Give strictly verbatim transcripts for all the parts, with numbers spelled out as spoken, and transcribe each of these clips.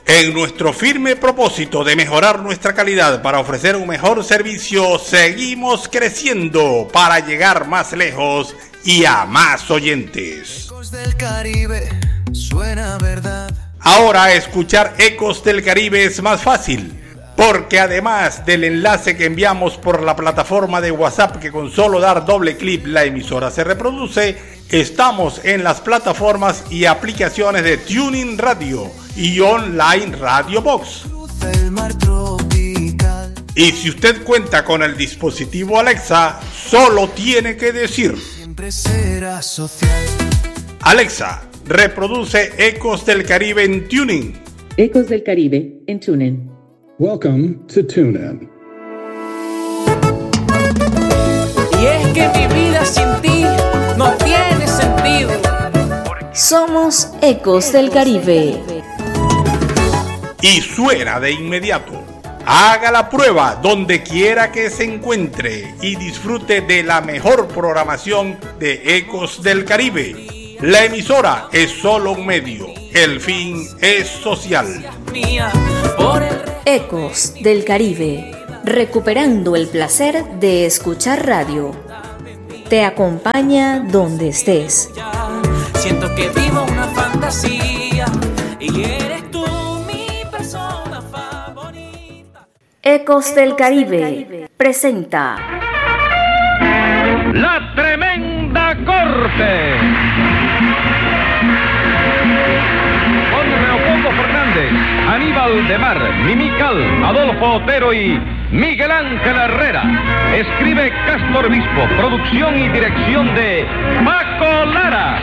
En nuestro firme propósito de mejorar nuestra calidad para ofrecer un mejor servicio, seguimos creciendo para llegar más lejos y a más oyentes. Ecos del Caribe, suena verdad. Ahora escuchar Ecos del Caribe es más fácil, porque además del enlace que enviamos por la plataforma de WhatsApp, que con solo dar doble clic la emisora se reproduce, estamos en las plataformas y aplicaciones de TuneIn Radio y Online Radio Box. Y si usted cuenta con el dispositivo Alexa, solo tiene que decir: Alexa, reproduce Ecos del Caribe en TuneIn. Ecos del Caribe en TuneIn. Welcome to TuneIn. Y es que mi vida sin ti no tiene sentido. Somos Ecos del Caribe. Y suena de inmediato. Haga la prueba donde quiera que se encuentre y disfrute de la mejor programación de Ecos del Caribe. La emisora es solo un medio, el fin es social. Ecos del Caribe, recuperando el placer de escuchar radio. Te acompaña donde estés. Siento que vivo una fantasía y eres tú mi persona favorita. Ecos del Caribe presenta La Tremenda Corte con Leopoldo Fernández, Aníbal de Mar, Mimical, Adolfo Otero y Miguel Ángel Herrera. Escribe Castro Obispo, producción y dirección de Paco Lara.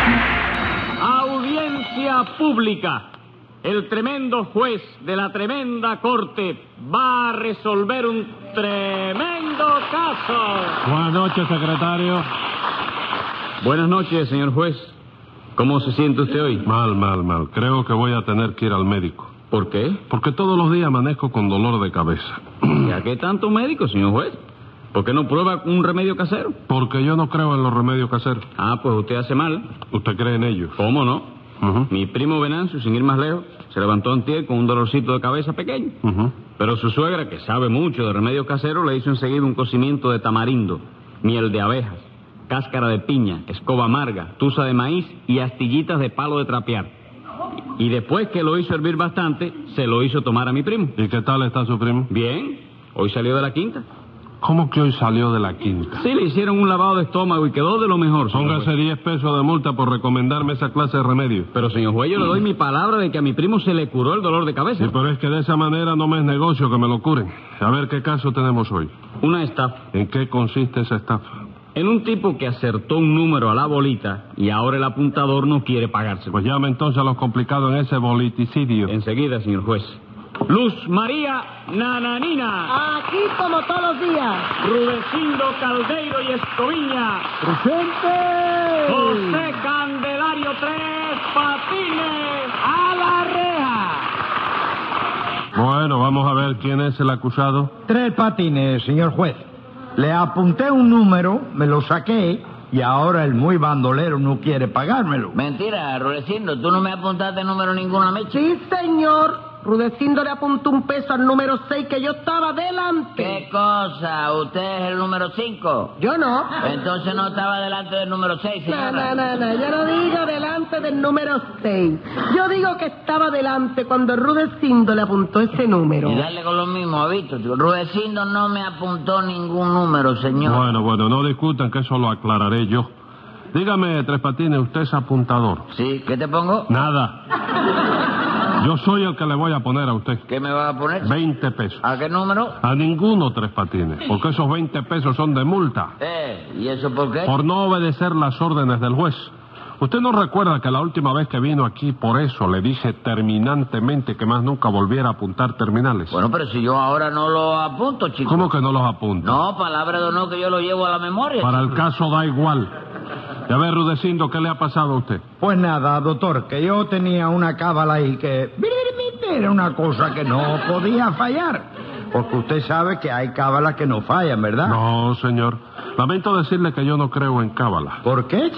Audiencia pública. El tremendo juez de la tremenda corte va a resolver un tremendo caso. Buenas noches, secretario. Buenas noches, señor juez. ¿Cómo se siente usted hoy? Mal, mal, mal. Creo que voy a tener que ir al médico. ¿Por qué? Porque todos los días amanezco con dolor de cabeza. ¿Y a qué tanto médico, señor juez? ¿Por qué no prueba un remedio casero? Porque yo no creo en los remedios caseros. Ah, pues usted hace mal. ¿Usted cree en ellos? ¿Cómo no? Uh-huh. Mi primo Venancio, sin ir más lejos, se levantó antier con un dolorcito de cabeza pequeño. Uh-huh. Pero su suegra, que sabe mucho de remedios caseros, le hizo enseguida un cocimiento de tamarindo, miel de abejas, cáscara de piña, escoba amarga, tusa de maíz y astillitas de palo de trapear. Y después que lo hizo hervir bastante, se lo hizo tomar a mi primo. ¿Y qué tal está su primo? Bien, hoy salió de la quinta. ¿Cómo que hoy salió de la quinta? Sí, le hicieron un lavado de estómago y quedó de lo mejor. Póngase diez pesos de multa por recomendarme esa clase de remedio. Pero, señor juez, yo le doy mi palabra de que a mi primo se le curó el dolor de cabeza. Sí, pero es que de esa manera no me es negocio que me lo curen. A ver, ¿qué caso tenemos hoy? Una estafa. ¿En qué consiste esa estafa? En un tipo que acertó un número a la bolita y ahora el apuntador no quiere pagárselo. Pues llame entonces a los complicados en ese boliticidio. Enseguida, señor juez. Luz María Nananina. Aquí como todos los días. Rudecindo Caldeiro y Escoviña. ¡Presente! José Candelario Tres Patines. ¡A la reja! Bueno, vamos a ver quién es el acusado. Tres Patines, señor juez. Le apunté un número, me lo saqué, y ahora el muy bandolero no quiere pagármelo. Mentira, Rudecindo, tú no me apuntaste número ninguno a mí. Sí, señor. Rudecindo le apuntó un peso al número seis, que yo estaba delante. ¿Qué cosa? ¿Usted es el número cinco? Yo no. Entonces no estaba delante del número seis, señora. No, no, no, no, yo no digo delante del número seis. Yo digo que estaba delante cuando Rudecindo le apuntó ese número. Y dale con lo mismo, ¿ha visto? Rudecindo no me apuntó ningún número, señor. Bueno, bueno, no discutan, que eso lo aclararé yo. Dígame, Tres Patines, ¿usted es apuntador? Sí, ¿qué te pongo? Nada. Yo soy el que le voy a poner a usted. ¿Qué me va a poner? veinte pesos. ¿A qué número? A ninguno, Tres Patines, porque esos veinte pesos son de multa. Eh, ¿y eso por qué? Por no obedecer las órdenes del juez. ¿Usted no recuerda que la última vez que vino aquí, por eso le dije terminantemente que más nunca volviera a apuntar terminales? Bueno, pero si yo ahora no lo apunto, chico. ¿Cómo que no los apunta? No, palabra de honor que yo lo llevo a la memoria. Para chico. el caso da igual. Y a ver, Rudecindo, ¿qué le ha pasado a usted? Pues nada, doctor, que yo tenía una cábala ahí que era una cosa que no podía fallar. Porque usted sabe que hay cábalas que no fallan, ¿verdad? No, señor. Lamento decirle que yo no creo en cábala. ¿Por qué, chico?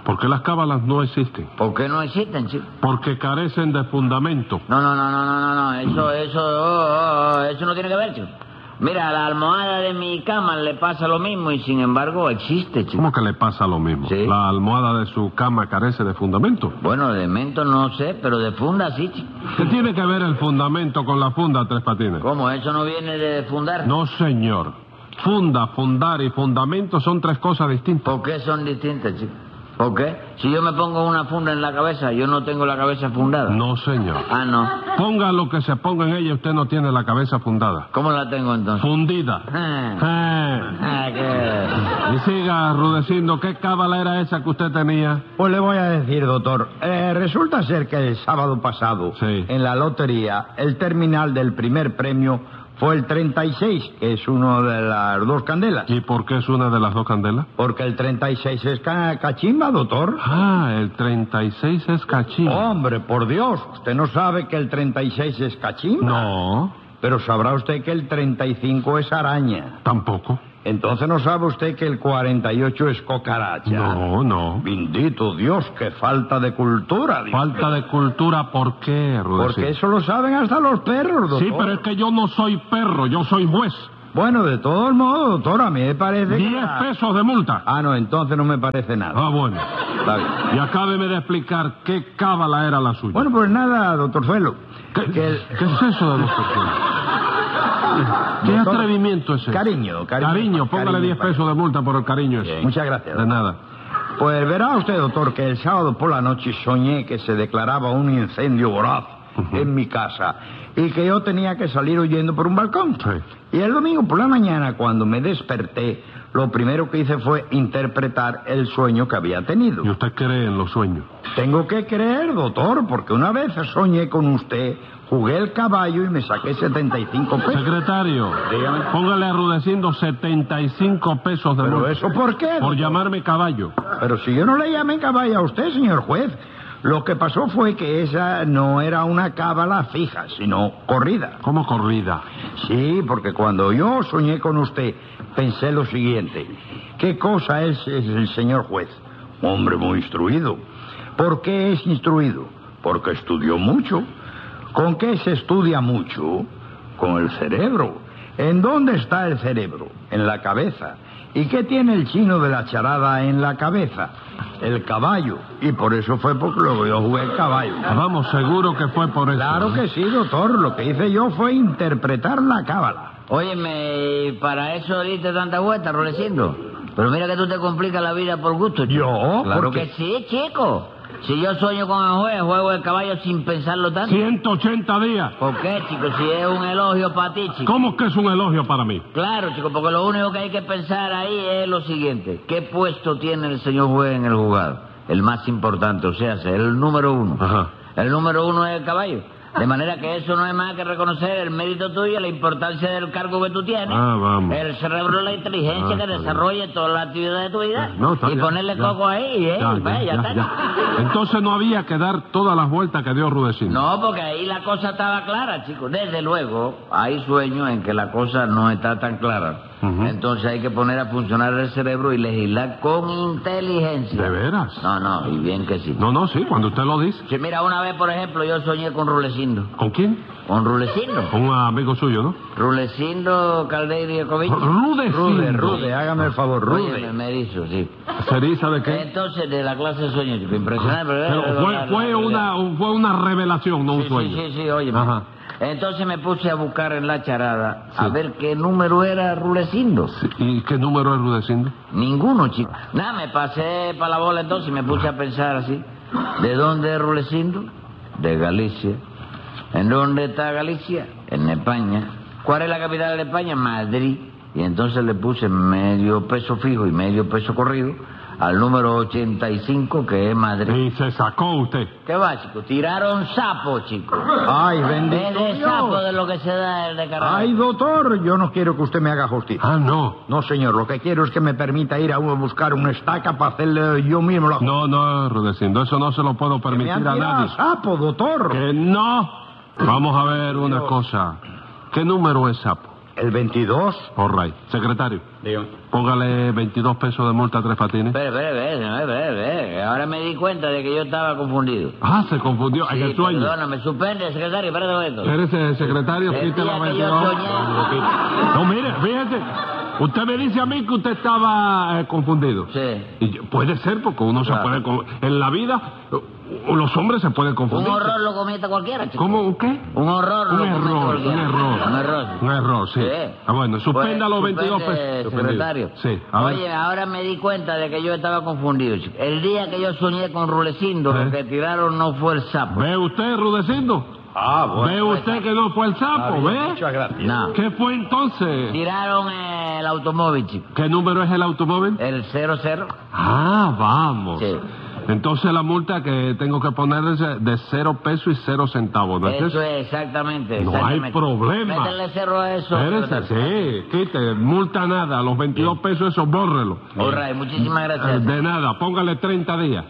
Porque las cábalas no existen. ¿Por qué no existen, chico? Porque carecen de fundamento. No, no, no, no, no, no, no. Eso, eso, oh, oh, eso no tiene que ver, chico. Mira, a la almohada de mi cama le pasa lo mismo y sin embargo existe, chico. ¿Cómo que le pasa lo mismo? Sí. La almohada de su cama carece de fundamento. Bueno, de mento no sé, pero de funda sí, chico. ¿Qué tiene que ver el fundamento con la funda, Tres Patines? ¿Cómo? ¿Eso no viene de fundar? No, señor. Funda, fundar y fundamento son tres cosas distintas. ¿Por qué son distintas, chico? ¿Por qué? Si yo me pongo una funda en la cabeza, yo no tengo la cabeza fundada. No, señor. Ah, no. Ponga lo que se ponga en ella, usted no tiene la cabeza fundada. ¿Cómo la tengo entonces? Fundida. Ah. Eh. Ah, ¿qué? Y siga, Rudecindo, ¿qué cábala era esa que usted tenía? Pues le voy a decir, doctor. Eh, resulta ser que el sábado pasado, sí, en la lotería, el terminal del primer premio fue el treinta y seis, que es uno de las dos candelas. ¿Y por qué es una de las dos candelas? Porque el treinta y seis es ca cachimba, doctor. Ah, el treinta y seis es cachimba. Hombre, por Dios, ¿usted no sabe que el treinta y seis es cachimba? No. Pero sabrá usted que el treinta y cinco es araña. Tampoco. Entonces no sabe usted que el cuarenta y ocho es cucaracha. No, no. Bendito Dios, qué falta de cultura. Dios. Falta de cultura, ¿por qué, Rudecindo? Porque eso lo saben hasta los perros, doctor. Sí, pero es que yo no soy perro, yo soy juez. Bueno, de todos modos, doctor, a mí me parece... Diez que... pesos de multa. Ah, no, entonces no me parece nada. Ah, bueno. Está bien. Y acábeme de explicar qué cábala era la suya. Bueno, pues nada, doctor Felo. ¿Qué, que el... ¿qué es eso de doctor Felo? ¿Qué Doctor, atrevimiento es ese? Cariño, cariño. Cariño, póngale cariño, diez pesos de multa por el cariño ese. Muchas gracias. De nada. Pues verá usted, doctor, que el sábado por la noche soñé que se declaraba un incendio voraz uh-huh. en mi casa y que yo tenía que salir huyendo por un balcón. Sí. Y el domingo por la mañana, cuando me desperté, lo primero que hice fue interpretar el sueño que había tenido. ¿Y usted cree en los sueños? Tengo que creer, doctor, porque una vez soñé con usted, jugué el caballo y me saqué setenta y cinco pesos. Secretario, dígame. Póngale a Rudecindo setenta y cinco pesos de ¿Pero multa. eso por qué? Por doctor? llamarme caballo. Pero si yo no le llamé caballo a usted, señor juez. Lo que pasó fue que esa no era una cábala fija, sino corrida. ¿Cómo corrida? Sí, porque cuando yo soñé con usted, pensé lo siguiente. ¿Qué cosa es, es el señor juez? Hombre muy instruido. ¿Por qué es instruido? Porque estudió mucho. ¿Con qué se estudia mucho? Con el cerebro. ¿En dónde está el cerebro? En la cabeza. ¿Y qué tiene el chino de la charada en la cabeza? El caballo. Y por eso fue porque luego yo jugué el caballo. Vamos, seguro que fue por eso. Claro que sí, doctor. Lo que hice yo fue interpretar la cábala. Óyeme, ¿para eso diste tanta vuelta, Rudecindo? Pero mira que tú te complicas la vida por gusto, chico. ¿Yo? Claro Porque que sí, chico. Si yo sueño con el juez, juego el caballo sin pensarlo tanto. ciento ochenta días. ¿Por qué, chico? Si es un elogio para ti, chico. ¿Cómo que es un elogio para mí? Claro, chico, porque lo único que hay que pensar ahí es lo siguiente. ¿Qué puesto tiene el señor juez en el juzgado? El más importante, o sea, el número uno. Ajá. El número uno es el caballo. De manera que eso no es más que reconocer el mérito tuyo, la importancia del cargo que tú tienes, ah, vamos. el cerebro, la inteligencia ah, que desarrolle toda la actividad de tu vida, no, está, y ya, ponerle ya, coco ahí, ¿eh? Ya, ya, ya, ya, ya, está. ya. Entonces no había que dar todas las vueltas que dio Rudecindo. No, porque ahí la cosa estaba clara, chicos. Desde luego, hay sueños en que la cosa no está tan clara. Uh-huh. Entonces hay que poner a funcionar el cerebro y legislar con inteligencia. ¿De veras? No, no, y bien que sí. No, no, sí, cuando usted lo dice. Sí, mira, una vez, por ejemplo, yo soñé con Rudecindo. ¿Con quién? Con Rudecindo. Con un amigo suyo, ¿no? Rudecindo Caldeiro y Ecovici. Rudecindo. Rude, Rude, hágame el favor, Rude. Oye, me erizo, sí. ¿Ceriza de qué? Entonces, de la clase de sueños, chico, impresionante. Pero, pero fue, la, fue, la, una, la... fue una revelación, no sí, un sueño. Sí, sí, sí, oye. Ajá. Entonces me puse a buscar en la charada sí. a ver qué número era Rudecindo. Sí. ¿Y qué número es Rudecindo? Ninguno, chico. Nada, me pasé para la bola entonces y me puse a pensar así. ¿De dónde es Rudecindo? De Galicia. ¿En dónde está Galicia? En España. ¿Cuál es la capital de España? Madrid. Y entonces le puse medio peso fijo y medio peso corrido al número ochenta y cinco, que es Madrid. Y se sacó usted. ¿Qué va, chico? Tiraron sapo, chico. Ay, bendito Es de Dios. sapo de lo que se da el de carnaval. Ay, doctor, yo no quiero que usted me haga justicia. Ah, no. No, señor, lo que quiero es que me permita ir a buscar una estaca para hacerle yo mismo la... No, no, Rudecindo, eso no se lo puedo permitir que me han a nadie. sapo, doctor. Que no. Vamos a ver una cosa. ¿Qué número es sapo? ¿El veintidós? All right. Secretario, Dígame. póngale veintidós pesos de multa a Tres Patines. Espera, espera, espera, espera, espera. Ahora me di cuenta de que yo estaba confundido. Ah, se confundió. Sí, en el sueño. perdóname, suspende, secretario, espérate un momento. Espérese, secretario, El quite día la que yo veintidós. soñé- No, mire, fíjese. Usted me dice a mí que usted estaba eh, confundido. Sí. Y yo- puede ser, porque uno Claro. se puede... con- En la vida, eh, los hombres se pueden Un confundir. horror lo comete cualquiera, chico. ¿Cómo? ¿Un qué? Un horror Un lo comete error, cualquiera. un error. Un error. Un error, sí. Sí. Ah, bueno, suspenda Pues, los veintidós suspende, pesos. secretario. Sí, a ver. Oye, ahora me di cuenta de que yo estaba confundido, chico. El día que yo soñé con Rulecindo, ¿Eh? lo que tiraron no fue el sapo. ¿Ve usted, Rudecindo? Ah, ¿Ve usted que no fue el sapo? ¿Ve? Muchas gracias. No. ¿Qué fue entonces? Tiraron el automóvil, chico. ¿Qué número es el automóvil? El cero cero. Ah, vamos. Sí. Entonces la multa que tengo que poner es de cero pesos y cero centavos, ¿no es Eso eso? es, exactamente. No exactamente. hay problema. Métele cero a eso. Espérese, sí, quite, multa nada, los veintidós pesos eso, bórrelo. All right, muchísimas Eh, gracias. De nada, póngale treinta días.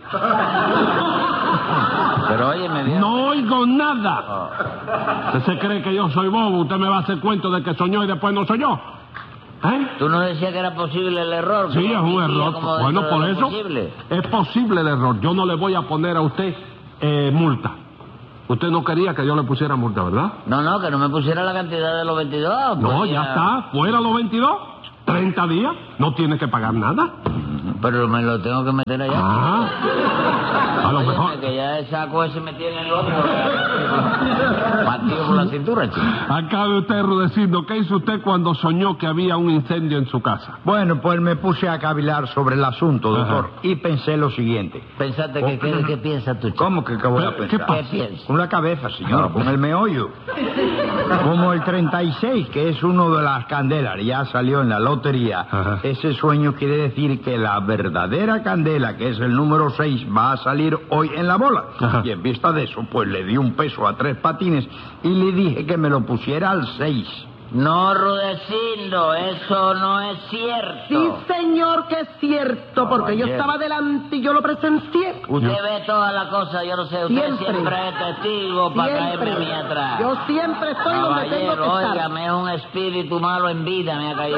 Pero oye, me vio. No oigo nada. ¿Usted se cree que yo soy bobo? ¿Usted me va a hacer cuento de que soñó y después no soñó? ¿Eh? Tú no decías que era posible el error. Sí, que es un existía error. como Bueno, dentro por de lo eso posible. es posible el error. Yo no le voy a poner a usted eh, multa. Usted no quería que yo le pusiera multa, ¿verdad? No, no, que no me pusiera la cantidad de los veintidós. No, pues, ya está. Fuera los veintidós. treinta días. No tiene que pagar nada. Pero me lo tengo que meter allá. Ah. A lo Óyeme, mejor. que ya el saco ese me tiene el otro. Partido por la cintura, chico. Acabe usted, Rudecindo, ¿qué hizo usted cuando soñó que había un incendio en su casa? Bueno, pues me puse a cavilar sobre el asunto, doctor, Ajá. y pensé lo siguiente. Pensaste que, ¿qué, qué piensas tú, chico? ¿Cómo que qué voy a Pero, ¿qué pensar? pasa? ¿Qué piensas? Con la cabeza, señor, con el meollo. Como el treinta y seis, que es uno de las candelas, ya salió en la lotería. Ajá. Ese sueño quiere decir que la verdadera candela, que es el número seis, va a salir hoy en la bola. Ajá. Y en vista de eso, pues le di un peso a Tres Patines y le dije que me lo pusiera al seis. No, Rudecindo, eso no es cierto. Sí, señor, que es cierto, porque yo Caballero. estaba delante y yo lo presencié. Usted ve todas las cosas, yo no sé, usted Siempre. siempre, es testigo para caerme a mí atrás. Yo siempre estoy donde tengo que Caballero, estar. óigame, es un espíritu malo en vida, me ha caído.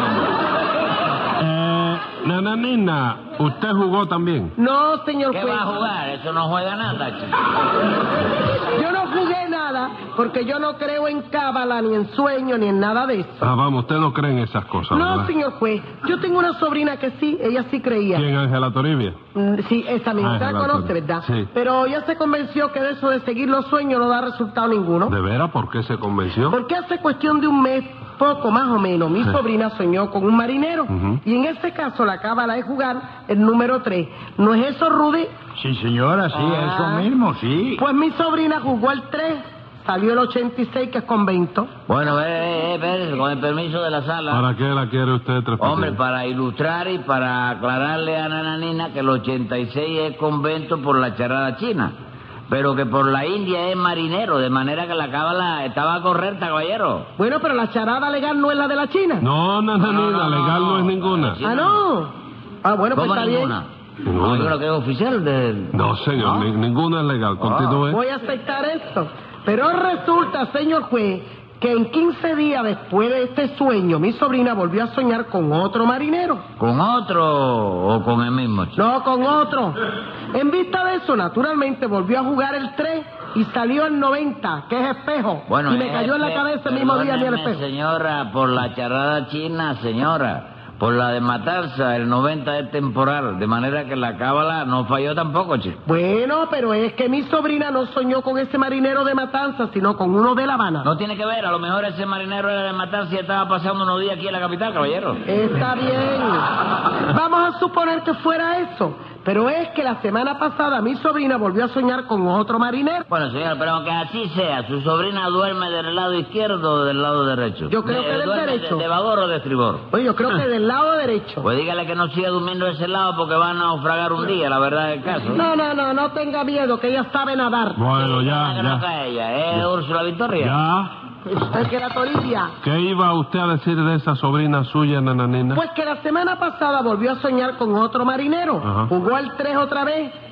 Eh, Nananina, ¿usted jugó también? No, señor ¿Qué juez. va a jugar? Eso no juega nada, chico. Yo no jugué nada porque yo no creo en cábala, ni en sueño, ni en nada de eso. Ah, vamos, usted no cree en esas cosas, No, ¿verdad? señor juez. Yo tengo una sobrina que sí, ella sí creía. ¿Quién, Ángela Toribia? Mm, Sí, esa misma. Ah, Usted la la conoce, Toribia. ¿verdad? Sí. Pero ella se convenció que de eso de seguir los sueños no da resultado ninguno. ¿De veras? ¿Por qué se convenció? Porque hace cuestión de un mes, poco más o menos, mi Sí. sobrina soñó con un marinero. Ujú. Y en este caso la cábala es jugar el número tres. ¿No es eso, Rudy? Sí, señora, sí, Ah. eso mismo, sí. Pues mi sobrina jugó el tres, salió el ochenta y seis, que es convento. Bueno, eh, eh, espérese, con el permiso de la sala. ¿Para qué la quiere usted, Tres Patines? Hombre, para ilustrar y para aclararle a Nananina que el ochenta y seis es convento por la charrada china, pero que por la India es marinero, de manera que la cábala estaba correcta, caballero. Bueno, pero la charada legal no es la de la China. No, Nananina, No, no, no, legal no es no. ninguna. Sí. Ah, no. Ah, bueno, pues ¿Cómo está bien. ninguna? Ninguna. No, yo creo que es oficial del... No, señor, ¿No? ni- ninguna es legal. Continúe. Voy a aceptar esto. Pero resulta, señor juez, que en quince días después de este sueño, mi sobrina volvió a soñar con otro marinero. ¿Con otro o con el mismo, chico? No, con otro. En vista de eso, naturalmente, volvió a jugar el tres y salió el noventa, que es espejo. Bueno, y me cayó en la este, cabeza el mismo día a mí el perdóneme, espejo. señora, por la charrada china, señora. Por la de Matanza, el noventa es temporal, de manera que la cábala no falló tampoco, chico. Bueno, pero es que mi sobrina no soñó con ese marinero de Matanza, sino con uno de La Habana. No tiene que ver, a lo mejor ese marinero era de Matanza y estaba pasando unos días aquí en la capital, caballero. Está bien. Vamos a suponer que fuera eso. Pero es que la semana pasada mi sobrina volvió a soñar con otro marinero. Bueno, señor, pero aunque así sea, ¿su sobrina duerme del lado izquierdo o del lado derecho? Yo creo De- que del duerme derecho. ¿De, de vagor o de estribor? Oye, yo creo que del lado derecho. Pues dígale que no siga durmiendo de ese lado porque van a naufragar un día, la verdad del caso. No, no, no, no tenga miedo, que ella sabe nadar. Bueno, ya, que no ya. cae ella, ¿es Úrsula Victoria? Ya. Es que la Toribia. ¿Qué iba usted a decir de esa sobrina suya, Nananina? Pues que la semana pasada volvió a soñar con otro marinero. Ajá. Jugó al tres otra vez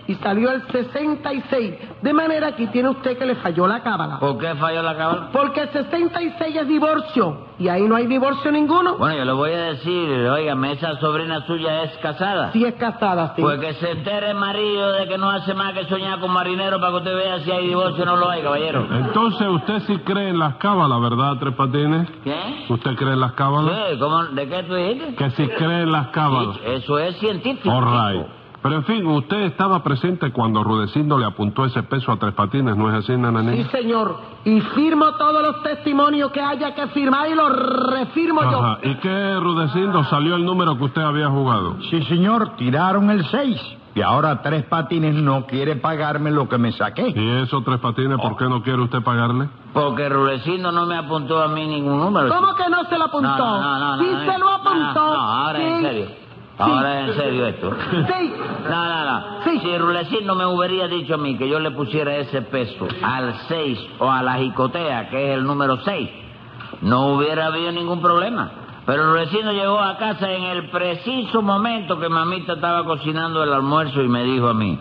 y salió el sesenta y seis. De manera que tiene usted que le falló la cábala. ¿Por qué falló la cábala? Porque el sesenta y seis es divorcio, y ahí no hay divorcio ninguno. Bueno, yo le voy a decir, óigame, esa sobrina suya es casada. Sí es casada, sí. Pues que se entere el marido de que no hace más que soñar con marinero para que usted vea si hay divorcio o no lo hay, caballero. Entonces usted sí cree en las cábalas, ¿verdad, Tres Patines? ¿Qué? ¿Usted cree en las cábalas? Sí, ¿cómo? ¿De qué tú dijiste? Que sí cree en las cábalas. Sí, eso es científico. All right. Pero en fin, usted estaba presente cuando Rudecindo le apuntó ese peso a Tres Patines, ¿no es así, Nananina? Sí, señor. Y firmo todos los testimonios que haya que firmar y los refirmo Ajá. yo. ¿Y qué, Rudecindo, salió el número que usted había jugado? Sí, señor, tiraron el seis. Y ahora Tres Patines no quiere pagarme lo que me saqué. ¿Y eso, Tres Patines, por qué no quiere usted pagarle? Porque Rudecindo no me apuntó a mí ningún número. ¿Cómo que no se lo apuntó? No, no, no, no, sí no, se lo apuntó. No, no, ahora sí. en serio. Ahora es en serio esto. Sí. No, no, no. Sí. Si Rudecindo me hubiera dicho a mí que yo le pusiera ese peso al seis o a la jicotea, que es el número seis, no hubiera habido ningún problema. Pero Rudecindo llegó a casa en el preciso momento que mamita estaba cocinando el almuerzo y me dijo a mí,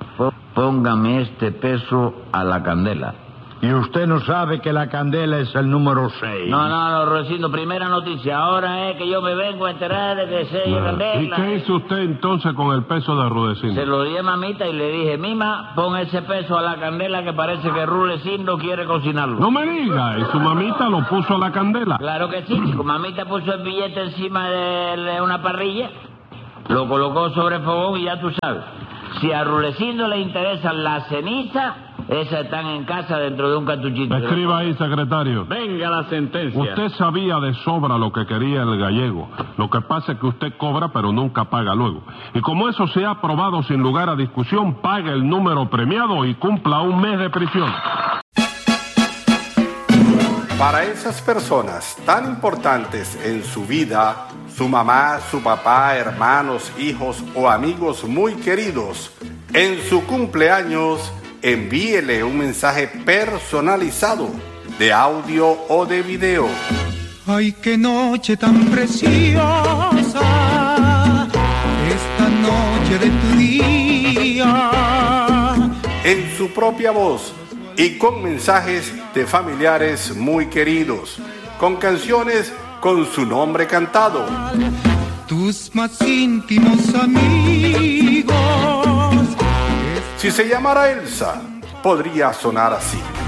póngame este peso a la candela. Y usted no sabe que la candela es el número seis. No, no, no, Rudecindo, primera noticia. Ahora es que yo me vengo a enterar de que se Bueno, candela. ¿y qué hizo usted entonces con el peso de Rudecindo? Se lo di a mamita y le dije, Mima, pon ese peso a la candela que parece que Rudecindo quiere cocinarlo. No me diga, ¿y su mamita lo puso a la candela? Claro que sí, chico. Mamita puso el billete encima de una parrilla, lo colocó sobre el fogón y ya tú sabes. Si a Rudecindo le interesan las cenizas, esas están en casa dentro de un cartuchito. Escriba ahí, secretario. Venga la sentencia. Usted sabía de sobra lo que quería el gallego. Lo que pasa es que usted cobra, pero nunca paga luego. Y como eso se ha aprobado sin lugar a discusión, pague el número premiado y cumpla un mes de prisión. Para esas personas tan importantes en su vida, su mamá, su papá, hermanos, hijos o amigos muy queridos, en su cumpleaños, envíele un mensaje personalizado de audio o de video. Ay, qué noche tan preciosa, esta noche de tu día. En su propia voz y con mensajes de familiares muy queridos, con canciones con su nombre cantado. Tus más íntimos amigos. Si se llamara Elsa, podría sonar así.